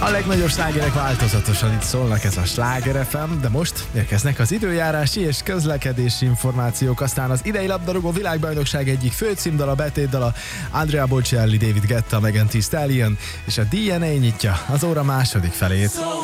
A legnagyobb slágerek változatosan itt szólnak, ez a Sláger FM, de most érkeznek az időjárási és közlekedési információk, aztán az idei labdarúgó világbajnokság egyik főcímdala, betétdala, Andrea Bocelli, David Guetta, Megan Thee Stallion, és a DNA nyitja az óra második felét.